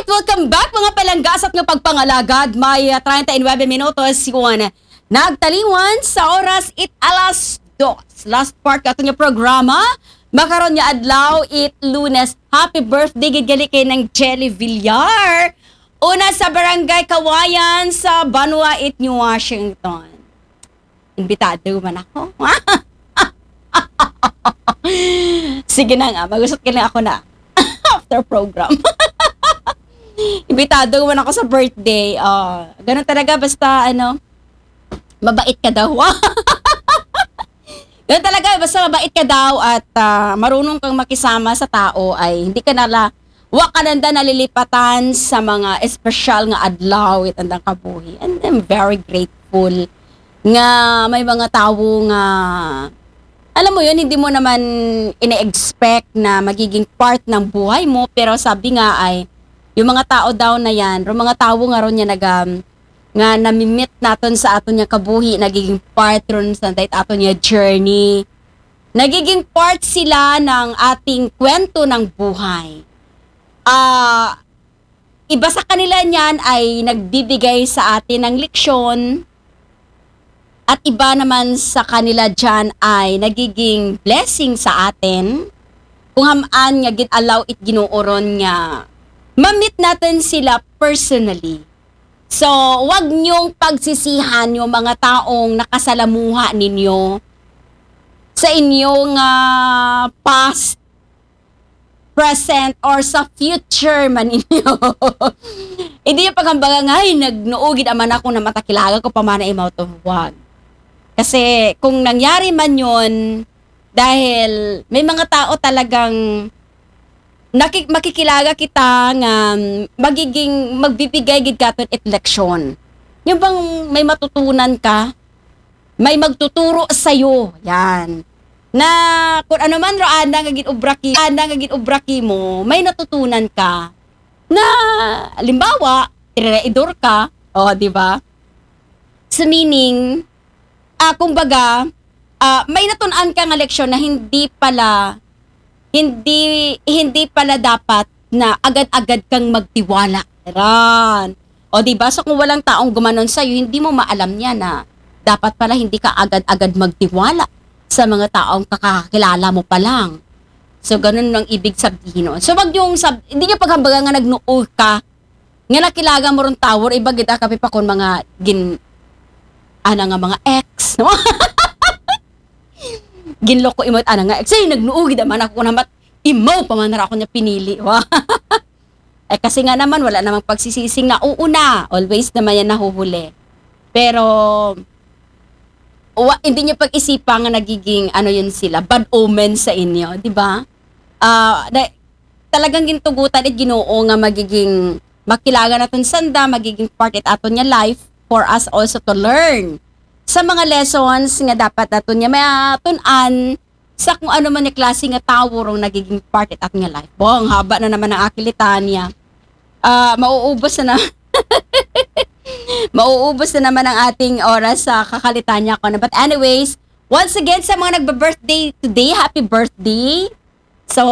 Alright, welcome back mga palanggas at nga pagpangalagad. May 39 minutos yun. Nagtaliwan sa oras it alas 2. Last part ka itong programa. Makaroon niya adlaw it Lunes. Happy birthday gigali kay ng Jelly Villar. Una sa Barangay Kawayan sa Banwa it New Washington. Imbitado man ako. Sige na nga, mag-usap ka lang ako na. After program. Imbitado man ako sa birthday. Ganun talaga, basta mabait ka daw. Ganun talaga, basta mabait ka daw at marunong kang makisama sa tao ay hindi ka wakananda nalilipatan sa mga espesyal nga adlaw it andang kabuhi. And I'm very grateful nga may mga tao nga alam mo yun, hindi mo naman ine-expect na magiging part ng buhay mo, pero sabi nga ay yung mga tao daw na yan, yung mga tao nga ron nga nga namimit naton sa aton niya kabuhi, nagiging part ron sa aton niya journey. Nagiging part sila ng ating kwento ng buhay. Iba sa kanila niyan ay nagbibigay sa atin ng leksyon, at iba naman sa kanila dyan ay nagiging blessing sa atin. Kung hamaan nga allow it ginuoron nga ma-meet natin sila personally. So, wag niyong pagsisihan yung mga taong nakasalamuha ninyo sa inyong past, present, or sa future man ninyo. Hindi yung paghambaga nga, nagnuugid aman ako na matakilaga ko pa man na imaw to. Wag. Kasi kung nangyari man yun, dahil may mga tao talagang makikilaga kita nga magbibigay gid katon it leksyon. Yung bang may matutunan ka, may magtuturo sa'yo, yan. Na kung ano man roan nga ginubraki mo, may natutunan ka. Na halimbawa, tireidor ka, di ba? Sa meaning, kumbaga, may natunan ka nga leksyon na hindi pala dapat na agad-agad kang magtiwala. Ran. O diba? So kung walang taong gumanon sa'yo, hindi mo maalam niya na dapat pala hindi ka agad-agad magtiwala sa mga taong kakakilala mo pa lang. So ganun lang ibig sabihin nun. So wag yung hindi niya paghambaga nga nagnuog ka, nga nakilaga mo ron tower, iba kita kapipakon mga nga mga ex, no? Ginloko imot nga ex. Ay, nagnuugid naman ako naman. Imaw pa man na ako niya pinili. Kasi nga naman, wala namang pagsisising na uuna. Always naman yan nahuhuli. Pero, hindi niyo pag-isipan nga nagiging, yun sila, bad omen sa inyo, di ba? Talagang gintugutan at ginoo nga magiging, makilaga natin sanda, magiging part it ato niya life, for us also to learn sa mga lessons nga dapat nato niya matun-an sa kung ano man yung klase nga tao rong nagiging part at nga life. Ang haba na naman ang akilitan niya. Mauubos na mauubos na naman ang ating oras sa kakalitan niya ko. But anyways, once again sa mga nagba-birthday today, happy birthday. So,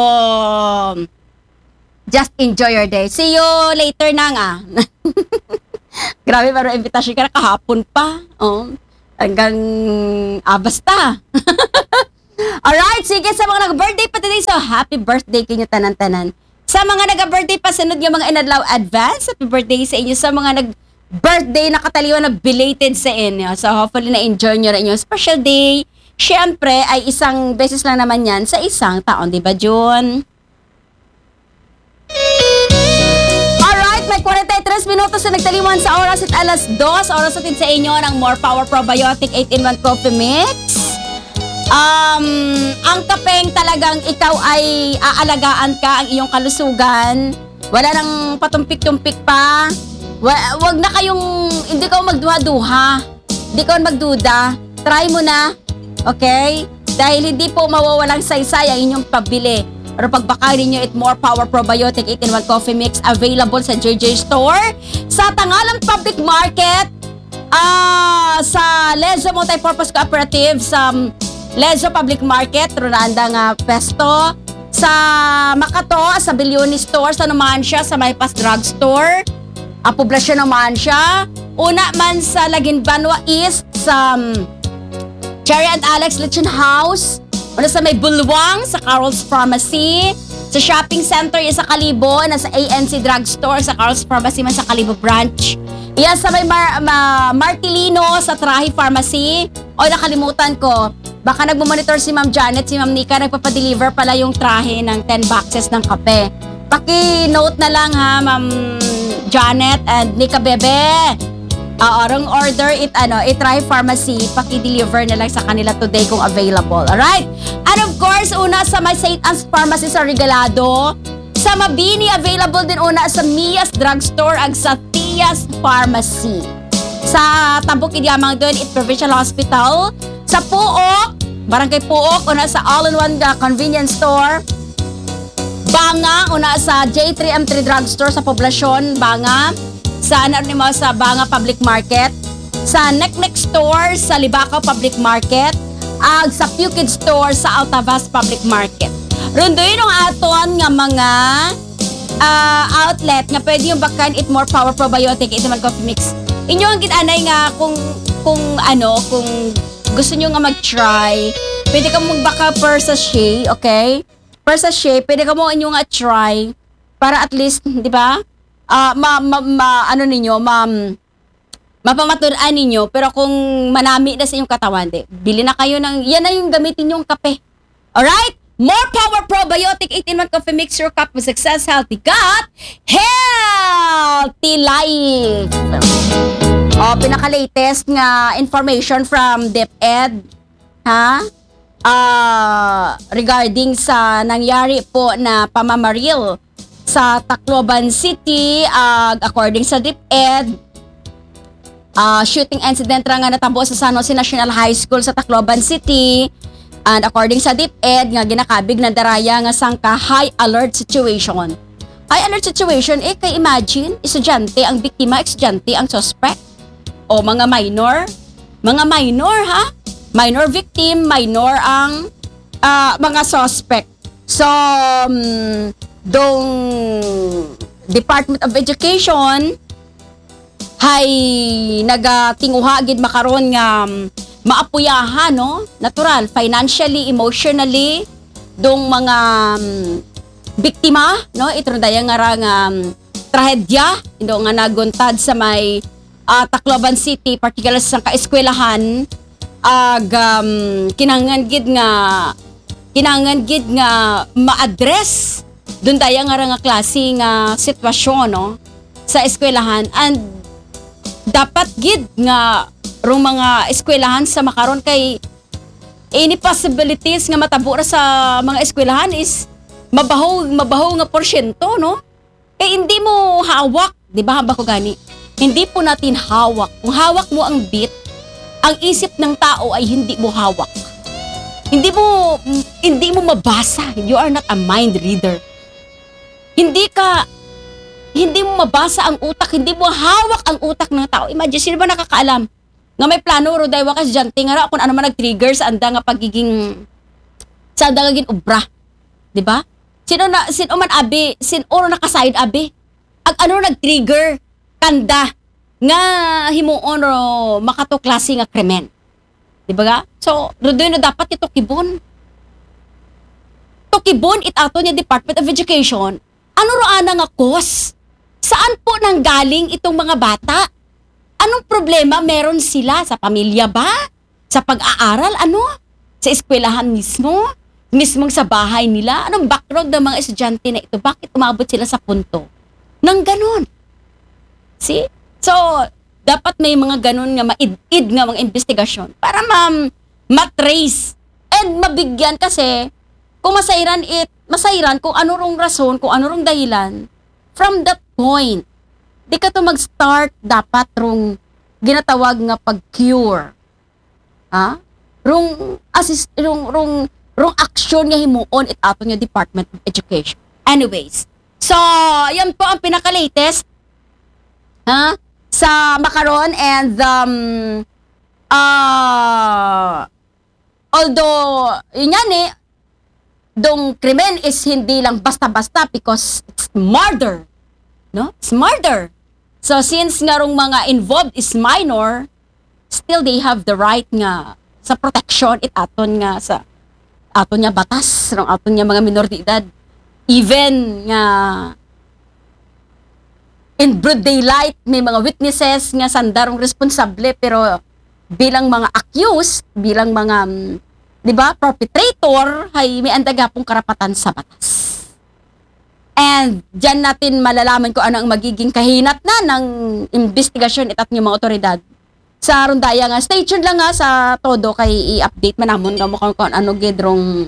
just enjoy your day. See you later na nga. Grabe, pero invitation ka na kahapon pa. Hanggang basta. Alright, sige sa mga nag-birthday pa today. So, happy birthday kinyo tanan-tanan. Sa mga nag-birthday pa, sunod yung mga inadlaw advance. Happy birthday sa inyo. Sa mga nag-birthday na kataliwan, nag-belated sa inyo. So, hopefully na-enjoy nyo rin yung special day. Siyempre, ay isang beses lang naman yan sa isang taon. Diba, June? May 43 minutos na nagtaliwan sa oras at alas 2. Oras natin sa inyo ng More Power Probiotic 8-in-1 Coffee Mix. Ang kapeng talagang ikaw ay aalagaan ka ang iyong kalusugan. Wala nang patumpik-tumpik pa. Wag na kayong, hindi ka magduha-duha. Hindi ka magduda. Try mo na. Okay? Dahil hindi po mawawalang saysay ang inyong pabili. Pero pagbakarin nyo it More Power Probiotic 8-in-1 Coffee Mix, available sa JJ Store, sa Tangalang Public Market, sa Lezo Multipurpose Cooperative, sa Lezo Public Market, Ronanda nga Pesto, Sa Makato, sa Bilyoni Store, sa Numancia, sa Maypas Drugstore. Poblasyon naman siya. Una man sa Laguinbanwa East, sa Cherry and Alex Lechon House. Una sa may Bulwang, sa Carol's Pharmacy. Sa shopping center, sa Kalibo, na sa ANC Drugstore, sa Carol's Pharmacy, man sa Kalibo branch. Iya sa may Martilino, sa Trahi Pharmacy. O nakalimutan ko, baka nagmamonitor si Ma'am Janet, si Ma'am Nika, nagpapadeliver pala yung Trahi ng 10 boxes ng kape. Paki-note na lang ha, Ma'am Janet and Nika Bebe. Wrong order, Trahi Pharmacy, paki-deliver na lang sa kanila today kung available. Alright? And of course, una sa may St. Anne's Pharmacy sa Regalado. Sa Mabini, available din una sa Mia's Drugstore ag sa Tia's Pharmacy. Sa Tambok Idiamang doon, Provincial Hospital. Sa Puok, Barangay Puok, una sa All-in-One Convenience Store. Banga, una sa J3M3 Drugstore sa Poblasyon, Banga. Sa sa Banga Public Market. Sa Neknek Store sa Libacao Public Market. Ag sa Pukid Store sa Altavas Public Market. Rundoy nung aton nga mga outlet nga pwede yung bakan Eat More Power Probiotic, Eat Man Coffee Mix. Inyo ang gitanay nga kung gusto nyo nga mag-try, pwede ka magbaka per sachet, okay? Per sachet, pwede ka mo inyo nga try para at least, di ba? Mapamatulaan ninyo, pero kung manami na sa inyong katawan, bili na kayo ng, yan na yung gamitin yung kape. Alright? More Power Probiotic 18-month Coffee Mix, your cup of success, healthy gut, healthy life. Pinaka-latest nga information from DepEd, regarding sa nangyari po na pamamaril sa Tacloban City, according sa DepEd, shooting incident ra nga natabo sa San Jose National High School sa Tacloban City. And according sa DepEd, nga ginakabig na daraya nga sangka high alert situation. High alert situation, kay imagine, estudyante ang biktima, estudyante ang suspect. O mga minor ha? Minor victim, minor ang mga suspect. So, dong Department of Education, hay nagatinguha gid makaron nga maapuyahan, no? Natural, financially, emotionally, dong mga biktima, no? Ito daya nga trahedya, indo nga naguntad sa may Tacloban City, particular sa kaeskwelahan, kinangan gid nga ma-address dun daya nga klase nga sitwasyon, no? Sa eskwelahan, and dapat gid nga rong mga eskwelahan sa makaron kay any possibilities nga matabo ra sa mga eskwelahan is mabaho nga porsyento, no? Kay hindi mo hawak, di ba ba ko gani? Hindi po natin hawak. Kung hawak mo ang beat, ang isip ng tao ay hindi mo hawak. Hindi mo mabasa. You are not a mind reader. Hindi mo mabasa ang utak, hindi mo hawak ang utak ng tao. Imagine, sino ba nakakaalam nga may plano ro daywa ka estudyante nga ra kung ano man nag-trigger sa anda nga pagiging sa anda nga ginobra, di ba? Sino man abi, sino nakaside abi? Ano nag-trigger kanda nga himuon ro makato klase nga krimen. Di ba ga? So, doon na dapat ito kibon. To kibon it ato niya Department of Education. Ano ro ana nga cause? Saan po nanggaling itong mga bata? Anong problema meron sila? Sa pamilya ba? Sa pag-aaral? Ano? Sa eskwelahan mismo? Mismong sa bahay nila? Anong background ng mga estudyante na ito? Bakit umabot sila sa punto nang ganon? See? So, dapat may mga ganon nga maid-id nga mga investigasyon para matrace and mabigyan kasi kung masairan kung ano rong rason, kung ano rong dahilan from that point. Di ka to mag-start dapat rong ginatawag nga pag-cure. Rong action nga himuon it ato nga Department of Education. Anyways, so yan po ang pinaka-latest sa makaron, and although yun yan dong krimen is hindi lang basta-basta because it's murder. No? It's murder. So since nga rong mga involved is minor, still they have the right nga sa protection it aton nga sa aton nga batas rong aton nga mga minor de edad. Even nga in broad daylight may mga witnesses nga sandarong responsable pero bilang mga accused, bilang mga 'di ba, perpetrator hay may andagapong karapatan sa batas. And diyan natin malalaman kung ano ang magiging kahinatnan ng investigasyon itat ng mga otoridad. Sa rondaya nga, stay tuned lang nga sa todo kay i-update manamon kamo kung ano gidrong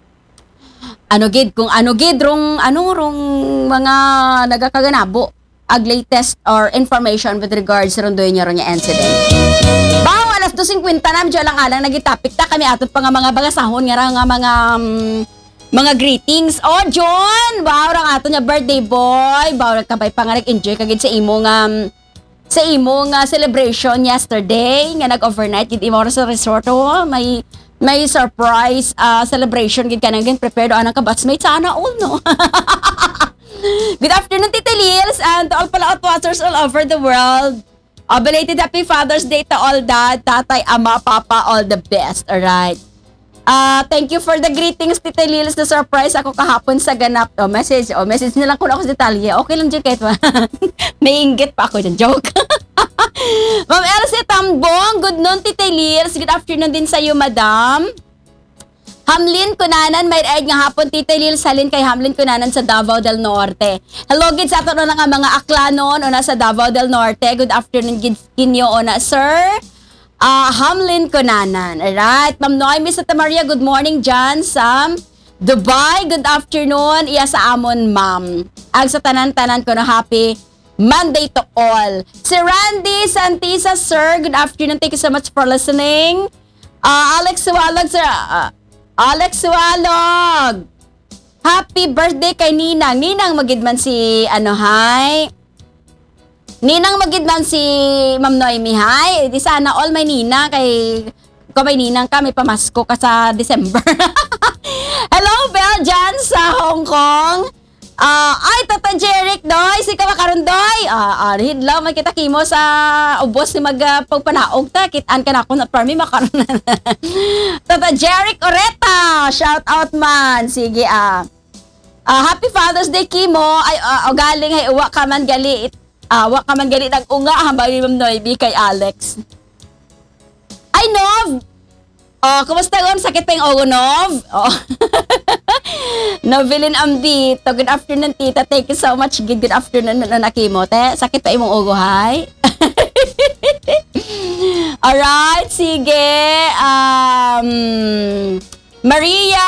rong mga nagakaganabo ag latest or information with regards sa rondoy niya ron incident. Bawo alas 2:50 na medyo lang alang nagitapik ta kami atot pa nga mga bagasahon nga mga greetings. Oh, John! Bawo rang ato niya birthday boy. Bawo nagkabay pa nga nag-enjoy kagid sa imong celebration yesterday nga nag-overnight gid imo sa resort. Oh, may surprise celebration gid kanang prepared anang ka-batchmate sana all no. Good afternoon, Tita Lils, and to all pala watchers all over the world. Belated Happy Father's Day to all dad, tatay, ama, papa, all the best. Alright. Thank you for the greetings, Tita Lils. Na surprise ako kahapon sa ganap. Message na lang ko na ako sa detalye. Okay lang dyan kahit may inggit pa ako dyan. Joke. Ma'am Elsie Tambong, good noon, Tita Lils. Good afternoon din sa iyo, madam. Hamlin Kunanan, may aid nga hapon, Tita Lils, halin kay Hamlin Kunanan sa Davao del Norte. Hello, gid sa ato na nga mga aklanon o na sa Davao del Norte. Good afternoon, gid kinyo o na, sir. Hamlin Kunanan. Alright, Ma'am Noemi Santa Maria, good morning dyan sa Dubai. Good afternoon, iya sa amon, ma'am. Ag sa tanan-tanan ko na happy Monday to all. Si Randy Santisa, sir, good afternoon. Thank you so much for listening. Alex Suwalog, sir. Alex Suwalog. Happy birthday kay Ninang. Ninang magidman si Ninang magidman si Ma'am Noemi, hi. Di sana all may Ninang kay kung may Ninang ka, may pamasko ka sa December. Hello, Belgian sa Hong Kong. Ay, Tata Jeric, doy. Si makaron doy. Hidlaw, magkita kimo sa ubos ni magpagpanaog ta. Kitaan ka na ako na parmi makaron na. Tata Jeric Oreta. Shout out man. Sige, Happy Father's Day, Kimo. Ay, galing, ay, uwa ka man gali. Uwa ka man gali ng unga, hambay Ma'am Noemi kay Alex. Ay, Nov. Kumusta gon? Sakit pa yung ogo, Nov? Novelin Amdito. Good afternoon, tita. Thank you so much. Good afternoon na nakimo, te. Sakit pa imong ogo, hi? Alright, sige. Maria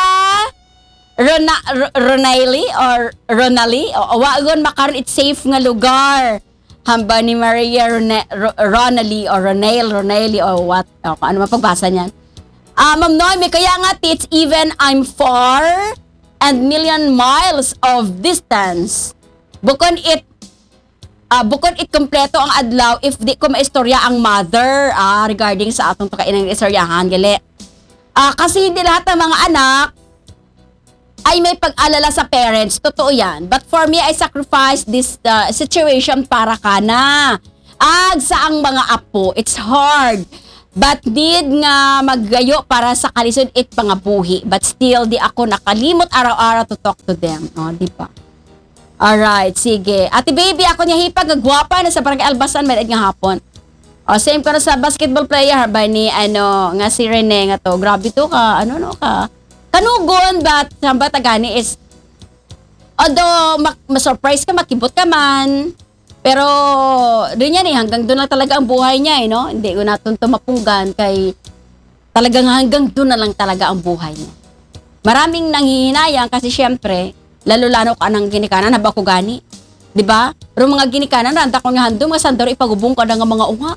Ronali. Wagon makaroon it's safe nga lugar. Hamba ni Maria Ronali or Ronali or what? Ano mapagbasa niyan? Ma'am Noemi, kaya nga it's even I'm far and million miles of distance. Bukod it kompleto ang adlaw if di ko maistorya ang mother regarding sa atong pagkainang istoryahan gali. Kasi hindi lahat ng mga anak ay may pag-alala sa parents. Totoo yan. But for me, I sacrifice this situation para ka na. Sa ang mga apo, it's hard. But need nga maggayo para sa kalisod it pangabuhi. But still, di ako nakalimot araw-araw to talk to them. Di ba? Alright, sige. Ate baby, ako niya hipag, gagwapa na sa Barangay Albasan, may nga hapon. Same ko na sa basketball player, ba ni, nga si Rene nga to. Grabe to ka, kanugon, but samba tagani is, although, ma-surprise ka, makibot ka man, pero, doon yan hanggang doon lang talaga ang buhay niya, no? Hindi ko natin tumapunggan kay talagang hanggang doon na lang talaga ang buhay niya. Maraming nanghihinayang kasi syempre, lalo-lalo ka ng ginikanan, haba ko gani. Diba? Pero mga ginikanan, randa ko nga handong, mga sandaro ipagubong ka ng mga unga.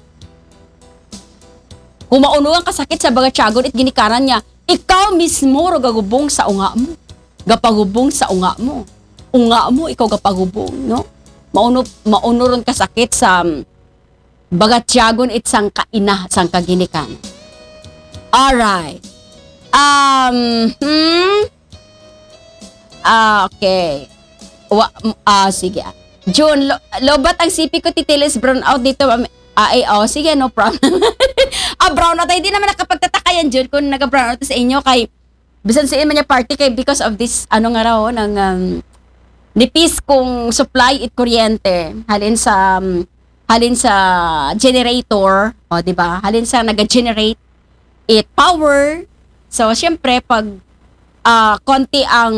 Kung maunuang kasakit sa baga tiyagon, it ginikanan niya, ikaw mismo ro gagubong sa unga mo. Gapagubong sa unga mo. Unga mo, ikaw gapagubong, no? Maunuron kasakit sa bagatyagon it sang kaina, sang kaginikan. Alright. Okay. Sige. June, lobat ang sipi ko titilis brown out dito. Sige, no problem. Brown out. Hindi naman nakapagtataka yan, June, kung nag-brown out sa inyo kay bisan sa inyo niya party kay because of this, nga raw, ng nipis kung supply it kuryente. Halin sa generator, di ba? Halin sa nag-generate it power. So, syempre, pag konti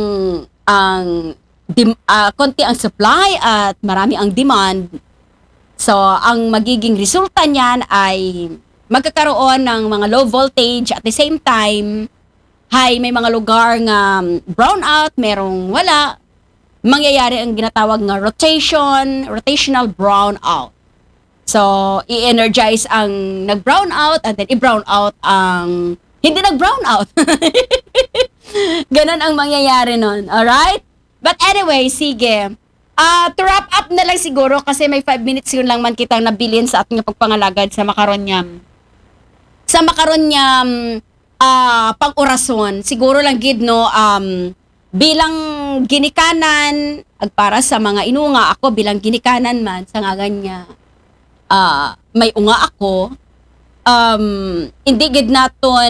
ang supply at marami ang demand, so, ang magiging resulta niyan ay magkakaroon ng mga low voltage at the same time, may mga lugar nga brownout, merong wala, mangyayari ang ginatawag nga rotational brownout. So, i-energize ang nag-brownout and then i-brownout ang hindi nag-brownout. Ganon ang mangyayari nun. Alright? But anyway, sige. To wrap up na lang siguro kasi may 5 minutes yun lang man kitang nabilin sa ating pagpangalagad sa makaronyam. Sa makaronyam, pang-orason, siguro lang gid no, bilang ginikanan, para sa mga inunga, ako bilang ginikanan man, sa nga ganya, may unga ako, hindi gid naton,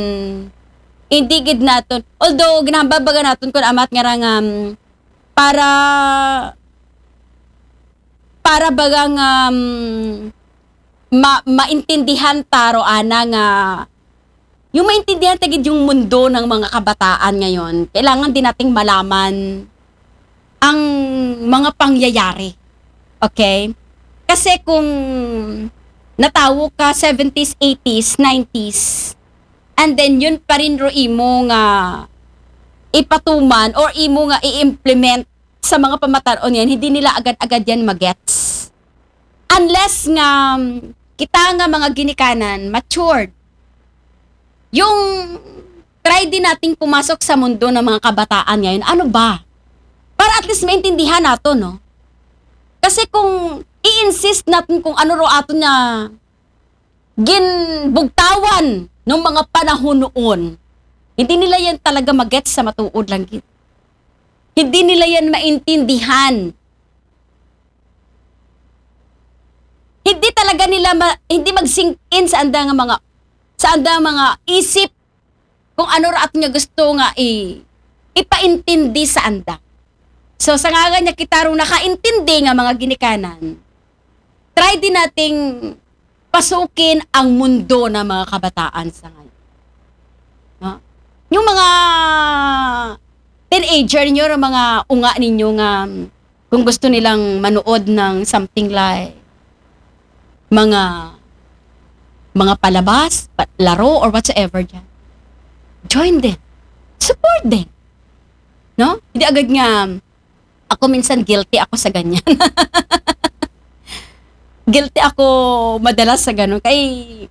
although ginahambabaga naton kung amat nga rang, para bagang maintindihan taro ana nga yung maintindihan tagid yung mundo ng mga kabataan ngayon, kailangan din nating malaman ang mga pangyayari. Okay? Kasi kung natawo ka 70s, 80s, 90s, and then yun pa rin ro imo nga ipatuman or imo nga i-implement sa mga pamataon yan, hindi nila agad-agad yan magets. Unless nga kita nga mga ginikanan, matured. Yung try din nating pumasok sa mundo ng mga kabataan ngayon, ano ba? Para at least maintindihan nato, no? Kasi kung i-insist natin kung ano ro ato na ginbugtawan ng mga panahon noon, hindi nila yan talaga magets sa matuod lang. Hindi nila yan maintindihan. Hindi talaga nila hindi mag-sink in sa andang mga isip kung ano ra ato niya gusto nga ipaintindi sa anda. So sa nga niya kita ro nakaintindi nga mga ginikanan, try din nating pasukin ang mundo ng mga kabataan sa ngayon. No? Yung mga teenager niyo, mga unga ninyo nga kung gusto nilang manood ng something like mga palabas, laro, or whatsoever dyan. Join din. Support din. No? Hindi agad nga, ako minsan guilty ako sa ganyan. Guilty ako madalas sa ganun. Kaya,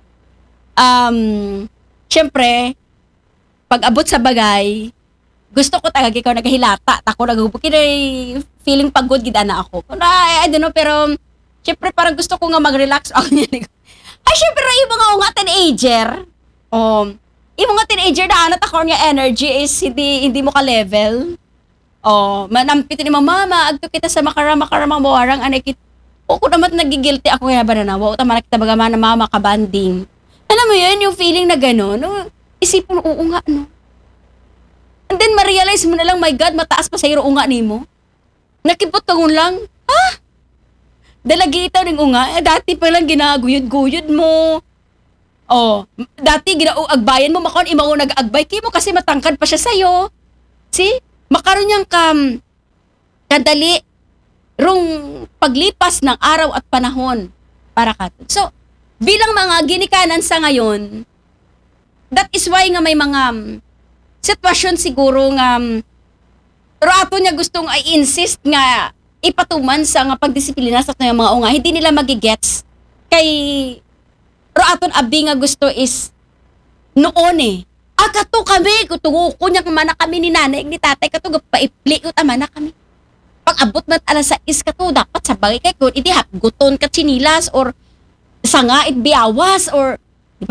syempre, pag abot sa bagay, gusto ko talaga ikaw naghihilata. Tako naghubukin ay feeling pagod gid na ako. I don't know, pero syempre parang gusto ko nga mag-relax ako niya. Ay, syempre yung mga unga teenager. Yung mga teenager na anat ako niya energy is hindi mo ka-level. Manampit ni mama, agto kita sa makaramang mawarang anay o kung naman nagigilty ako kaya ba na nawa, o tama na kita bagaman na mama kabanding. Alam mo yun, yung feeling na gano'n, no? Isipin mo, oo nga, no? And then, ma-realize mo na lang, my God, mataas pa sa iro unga ni mo. Nakipot ka lang, dalagita ng unga, dati pa lang ginaguyod-guyod mo. Dati agbayan mo, makaon imaw nag-agbay kay mo kasi matangkad pa siya sa'yo. See? Makaroon niyang kadali rung paglipas ng araw at panahon para katon. So, bilang mga ginikanan sa ngayon, that is why nga may mga sitwasyon siguro nga pero ato niya gustong i-insist nga ipatuman sa nga pagdisiplina sa mga unga, hindi nila magigets kay pero aton abi nga gusto is noon kato kami kutungo kunya mana kami ni nanay ni tatay kato paipli ut amana kami pag abot mat alas 6 kato dapat sa bagay kay kun idi hapguton ka chinilas or sanga it biawas or di ba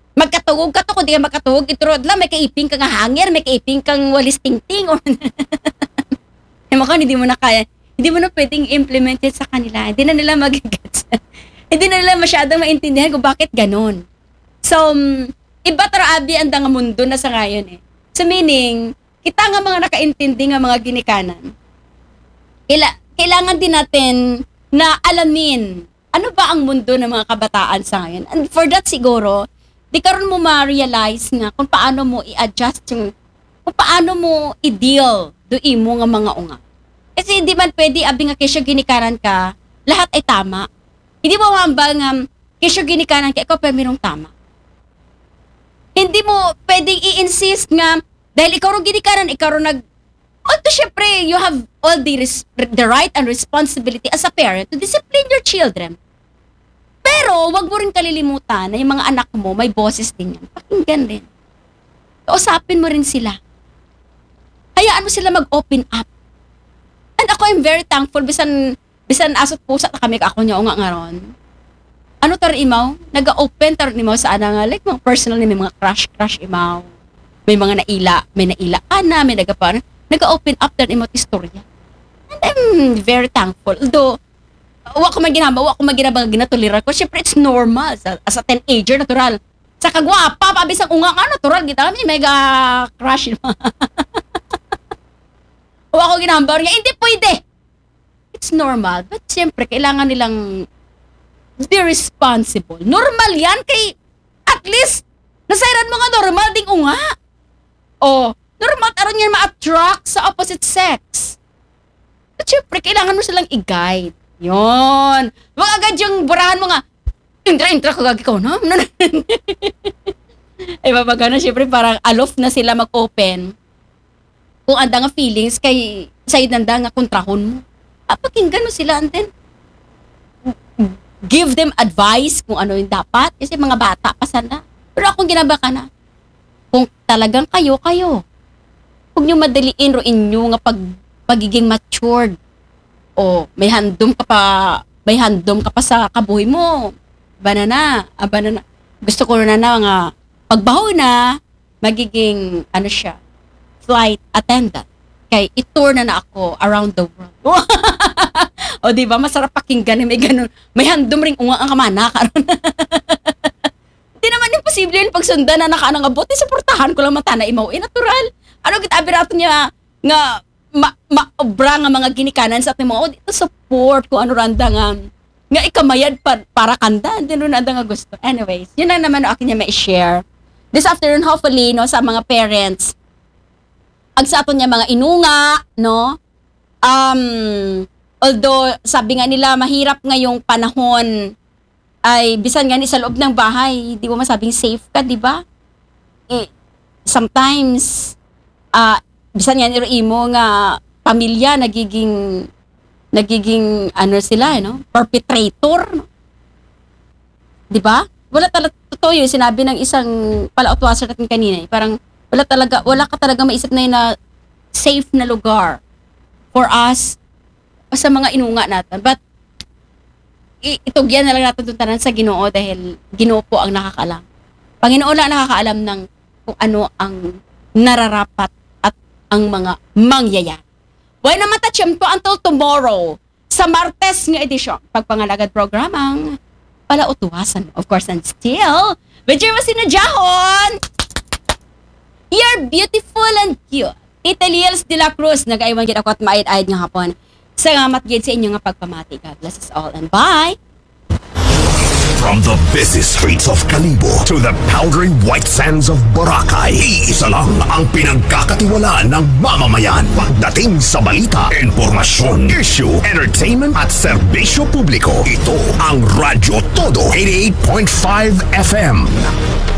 magkatugog ka to, kung di ka magkatugog, iturod lang, may kaiping kang hanger, may kaiping kang walis ting-ting, or hindi mo na kaya, hindi mo na pwedeng implement it sa kanila. Hindi na nila magigets. Hindi na nila masyadong maintindihan kung bakit ganun. So, iba abi ang nga mundo na sa ngayon eh. So meaning, kita nga mga nakaintindi nga mga ginikanan, kailangan din natin na alamin ano ba ang mundo ng mga kabataan sa ngayon. And for that siguro, di karon mo ma-realize nga kung paano mo i-adjust kung paano mo i-deal doon mo nga mga unga. Kasi hindi man pwede abi nga kesyo ginikanan ka, lahat ay tama. Hindi mo hambal nga kesyo ginikanan ka, ikaw pa mayroong tama. Hindi mo pwedeng i-insist nga dahil ikaw rin ginikanan, ikaw rin although syempre, you have all the right and responsibility as a parent to discipline your children. Pero, wag mo rin kalilimutan na yung mga anak mo, may boses din yan. Pakinggan rin. Kausapin mo rin sila. Hayaan mo sila mag-open up. And ako, I'm very thankful. Bisan asot pusa na kami ako niya o nga ron. Ano tar imaw? Nag-open tar imaw sa ana nga. Like, mga personal, may mga crush imaw. May mga naila ka na, may nag-open up tar imaw istorya. And I'm very thankful. Although, wa ko maginabang ginatulira ko. Siyempre, it's normal. As a teenager, natural. Sa kagwapa, pabisang unga ka, natural. Kita kami, mega crush. Wa ko ginabang nga, hindi pwede. It's normal. But siyempre, kailangan nilang be responsible. Normal yan kay, at least, nasairan mo nga normal ding unga. O, normal aron yan ma-attract sa opposite sex. At siyempre, kailangan mo silang i-guide. Yon. Wag agad yung burahan mo nga, intra, kagagi ko, no? Ay, mapagano, syempre, parang alof na sila mag-open. Kung anda nga feelings, kay sa'yo nanda nga kontrahon mo. Pakinggan mo sila, and then, give them advice kung ano yung dapat. Kasi mga bata pa sana. Pero akong ginaba ka na, kung talagang kayo. Huwag nyo madaliin ro inyo nga pagiging matured. O may handom ka pa sa kabuhi mo. Banana. Gusto ko na nga pagbaho na magiging flight attendant. Kay itour na ako around the world. O di ba masarap pakinggan may ganun. May handom ring unga ang kamana karon. Di naman imposible yun pagsundan na nakaanang abot. Suportahan ko lang mata na imaw. Natural. Ano kita abirato niya nga maobra nga mga ginikanan sa ating mga dito support kung ano randa nga ikamayad para kanda. Hindi rin randa nga gusto. Anyways, yun lang naman akin niya ma-share. This afternoon, hopefully, no, sa mga parents, sa ato niya mga inunga, no? Although, sabi nga nila, mahirap ngayong panahon ay bisan nga ni sa loob ng bahay, di mo masabing safe ka, di ba? Sometimes, bisan nga niro imo nga pamilya nagiging sila, no? Perpetrator. No? Di ba? Wala talaga totoo yun. Sinabi ng isang palautwaser natin kanina. Parang wala ka talaga maisip na yun na safe na lugar for us sa mga inunga natin. But itugyan na lang natin tuntanan sa Ginoo dahil Ginoo po ang nakakaalam. Panginoon lang nakakaalam ng kung ano ang nararapat at ang mga mangyayari. Why naman po until tomorrow sa Martes nga edisyon pagpangalagad programang palautuwasan. Of course, and still, medyo masinadjahon. You're beautiful and cute. Tita Liels de la Cruz, nag-aiwan gid ako at maayad-ayad nga hapon. Salamat gid sa inyo nga pagpamati. God bless us all and bye. From the busy streets of Kalibo to the powdery white sands of Boracay, iisa lang ang pinagkakatiwalaan ng mamamayan. Pagdating sa balita, informasyon, issue, entertainment at serbisyo publiko, ito ang Radyo Todo 88.5 FM.